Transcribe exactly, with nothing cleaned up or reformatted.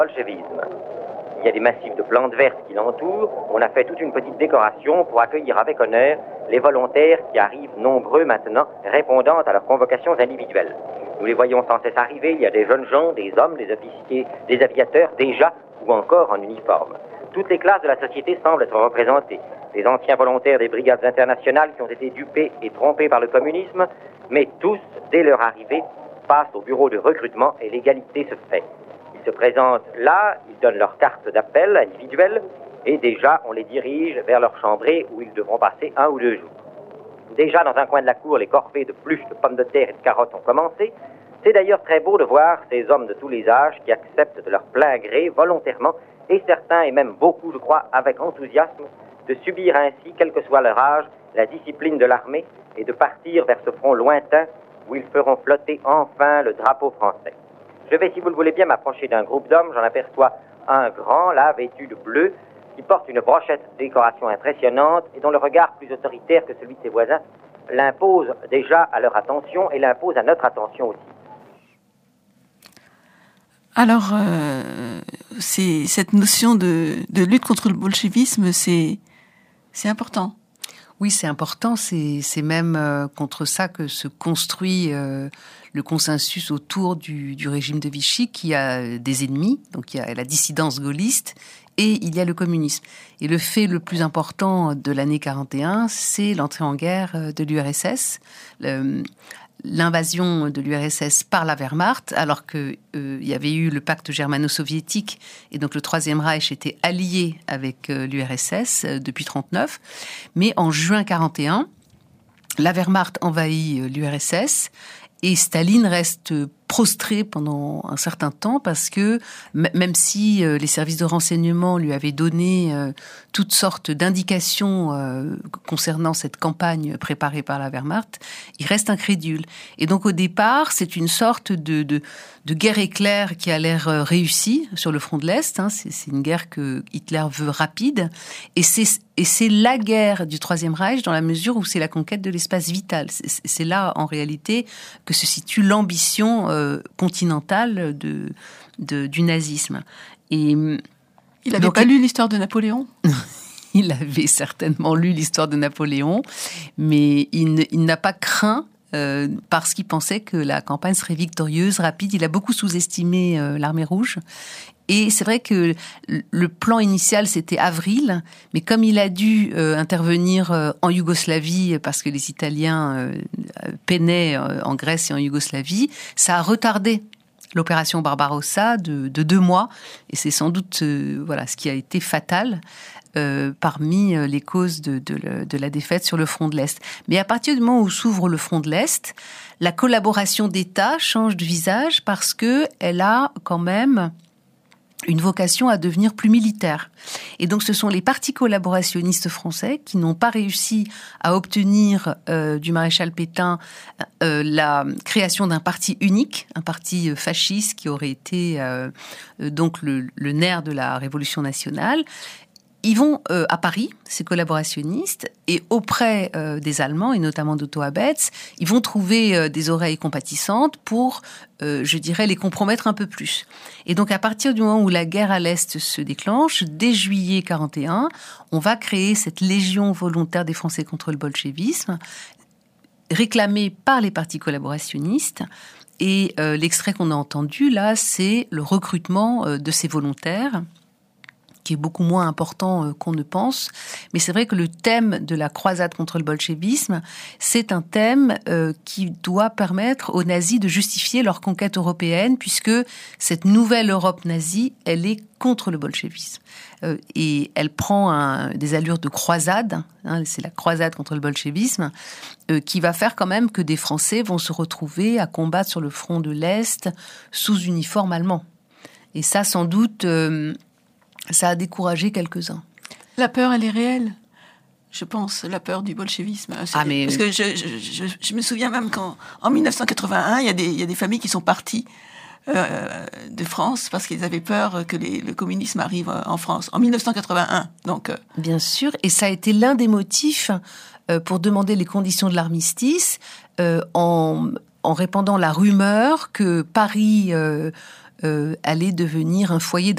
bolchevisme. Il y a des massifs de plantes vertes qui l'entourent. On a fait toute une petite décoration pour accueillir avec honneur les volontaires qui arrivent nombreux maintenant, répondant à leurs convocations individuelles. Nous les voyons sans cesse arriver. Il y a des jeunes gens, des hommes, des officiers, des aviateurs déjà ou encore en uniforme. Toutes les classes de la société semblent être représentées. Les anciens volontaires des brigades internationales qui ont été dupés et trompés par le communisme, mais tous, dès leur arrivée, passent au bureau de recrutement et l'égalité se fait. Ils se présentent là, ils donnent leur carte d'appel individuelle et déjà on les dirige vers leur chambrée où ils devront passer un ou deux jours. Déjà dans un coin de la cour, les corvées de pluches, de pommes de terre et de carottes ont commencé. C'est d'ailleurs très beau de voir ces hommes de tous les âges qui acceptent de leur plein gré, volontairement, et certains, et même beaucoup, je crois, avec enthousiasme, de subir ainsi, quel que soit leur âge, la discipline de l'armée et de partir vers ce front lointain où ils feront flotter enfin le drapeau français. Je vais, si vous le voulez bien, m'approcher d'un groupe d'hommes. J'en aperçois un grand, là, vêtu de bleu, qui porte une brochette de décoration impressionnante et dont le regard plus autoritaire que celui de ses voisins l'impose déjà à leur attention et l'impose à notre attention aussi. Alors, euh, c'est, cette notion de, de lutte contre le bolchevisme, c'est, c'est important. Oui, c'est important. C'est, c'est même euh, contre ça que se construit euh, le consensus autour du, du régime de Vichy, qui a des ennemis. Donc, il y a la dissidence gaulliste et il y a le communisme. Et le fait le plus important de l'année quarante et un, c'est l'entrée en guerre de l'U R S S. Le, l'invasion de l'U R S S par la Wehrmacht, alors qu'il euh, y avait eu le pacte germano-soviétique, et donc le Troisième Reich était allié avec euh, l'U R S S euh, depuis trente-neuf. Mais en juin quarante et un, la Wehrmacht envahit euh, l'U R S S, et Staline reste prostré pendant un certain temps parce que m- même si euh, les services de renseignement lui avaient donné euh, toutes sortes d'indications euh, concernant cette campagne préparée par la Wehrmacht, il reste incrédule. Et donc au départ, c'est une sorte de, de, de guerre éclair qui a l'air euh, réussie sur le front de l'Est. Hein. C'est, c'est une guerre que Hitler veut rapide. Et c'est, et c'est la guerre du Troisième Reich dans la mesure où c'est la conquête de l'espace vital. C'est, c'est là, en réalité, que se situe l'ambition euh, continentale de, de, du nazisme. Et il avait donc, pas lu l'histoire de Napoléon? Il avait certainement lu l'histoire de Napoléon, mais il, ne, il n'a pas craint euh, parce qu'il pensait que la campagne serait victorieuse, rapide. Il a beaucoup sous-estimé euh, l'armée rouge. Et c'est vrai que le plan initial, c'était avril, mais comme il a dû euh, intervenir euh, en Yougoslavie, parce que les Italiens euh, peinaient euh, en Grèce et en Yougoslavie, ça a retardé l'opération Barbarossa de, de deux mois. Et c'est sans doute euh, voilà, ce qui a été fatal euh, parmi euh, les causes de, de, le, de la défaite sur le front de l'Est. Mais à partir du moment où s'ouvre le front de l'Est, la collaboration d'État change de visage parce que elle a quand même une vocation à devenir plus militaire. Et donc ce sont les partis collaborationnistes français qui n'ont pas réussi à obtenir euh, du maréchal Pétain euh, la création d'un parti unique, un parti fasciste qui aurait été euh, donc le, le nerf de la Révolution nationale. Ils vont euh, à Paris, ces collaborationnistes, et auprès euh, des Allemands, et notamment d'Otto Abetz, ils vont trouver euh, des oreilles compatissantes pour, euh, je dirais, les compromettre un peu plus. Et donc, à partir du moment où la guerre à l'Est se déclenche, dès juillet quarante et un, on va créer cette légion volontaire des Français contre le bolchevisme, réclamée par les partis collaborationnistes. Et euh, l'extrait qu'on a entendu, là, c'est le recrutement euh, de ces volontaires, qui est beaucoup moins important euh, qu'on ne pense. Mais c'est vrai que le thème de la croisade contre le bolchevisme, c'est un thème euh, qui doit permettre aux nazis de justifier leur conquête européenne, puisque cette nouvelle Europe nazie, elle est contre le bolchevisme. Euh, et elle prend un, des allures de croisade, hein, c'est la croisade contre le bolchevisme, euh, qui va faire quand même que des Français vont se retrouver à combattre sur le front de l'Est sous uniforme allemand. Et ça, sans doute... Euh, ça a découragé quelques-uns. La peur, elle est réelle, je pense, la peur du bolchevisme. Ah, mais... Parce que je, je, je, je me souviens même qu'en en dix-neuf cent quatre-vingt-un, il y a des, il y a des familles qui sont parties euh, de France parce qu'ils avaient peur que les, le communisme arrive en France. En dix-neuf cent quatre-vingt-un, donc... Euh... Bien sûr, et ça a été l'un des motifs euh, pour demander les conditions de l'armistice euh, en, en répandant la rumeur que Paris euh, euh, allait devenir un foyer